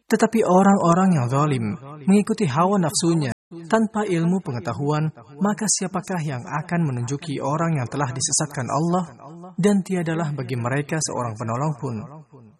Tetapi orang-orang yang zalim mengikuti hawa nafsunya tanpa ilmu pengetahuan, maka siapakah yang akan menunjuki orang yang telah disesatkan Allah, dan tiadalah bagi mereka seorang penolong pun.